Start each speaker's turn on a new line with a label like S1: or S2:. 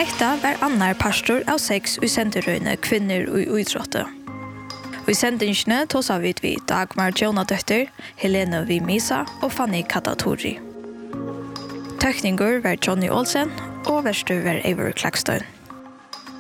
S1: Hetta var annar pastor av 6 i senderøyne kvinner og idrotte. Og i sendingene tåsa vi Dagmar Jonadøtter, Helene Vimisa og Fanny Katatori. Tøkninger var Johnny Olsen og verster var Eivor Klakstøyen.